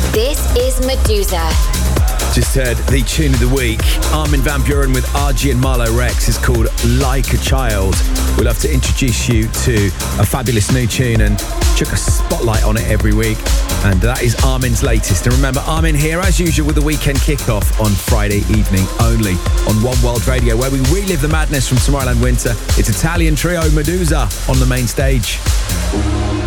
This is Medusa. Just heard the tune of the week. Armin van Buuren with RG and Marlo Rex is called Like a Child. We'd love to introduce you to a fabulous new tune and chuck a spotlight on it every week. And that is Armin's latest. And remember, Armin here as usual with the weekend kickoff on Friday evening only on One World Radio, where we relive the madness from Tomorrowland Winter. It's Italian trio Medusa on the main stage.